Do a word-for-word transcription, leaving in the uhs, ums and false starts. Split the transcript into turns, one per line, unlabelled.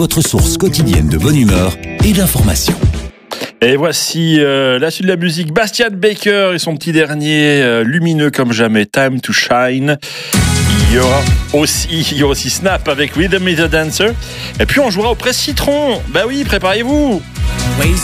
votre source quotidienne de bonne humeur et d'information.
Et voici euh, la suite de la musique, Bastian Baker et son petit dernier, euh, lumineux comme jamais, Time to Shine. Il y aura aussi, il y aura aussi Snap avec Rhythm is a Dancer. Et puis on jouera au Presse Citron. Bah oui, préparez-vous.